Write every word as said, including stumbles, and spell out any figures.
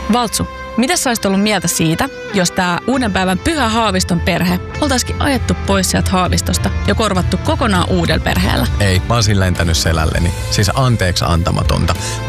Valtsu, mitä sä olisit ollut mieltä siitä, jos tää uuden päivän Pyhä Haaviston perhe oltaisikin ajettu pois sieltä Haavistosta ja korvattu kokonaan uudella perheellä? Ei, mä olisin lentänyt selälleni. Siis anteeksi antamatonta.